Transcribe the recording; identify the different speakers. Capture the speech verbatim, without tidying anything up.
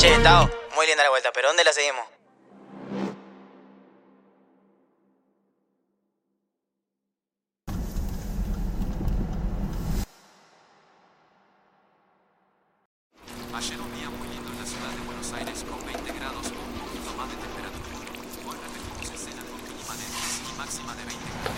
Speaker 1: Che, Tao, muy linda la vuelta, pero ¿dónde la seguimos?
Speaker 2: Ayer un día muy lindo en la ciudad de Buenos Aires con veinte grados o un poquito más de temperatura. Hoy repetimos escena con mínima de diez y máxima de veinte grados.